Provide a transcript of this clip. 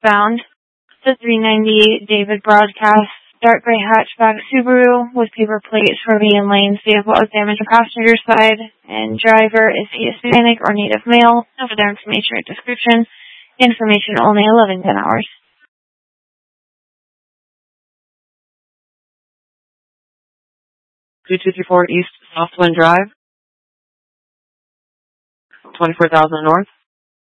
westbound. The 390 David broadcast dark gray hatchback Subaru with paper plates for V and lanes. Vehicle is damaged on passenger side, and driver is Hispanic or native male. No further information or description. Information only 11-10 hours. 2234 East Southwind Drive, 24,000 North.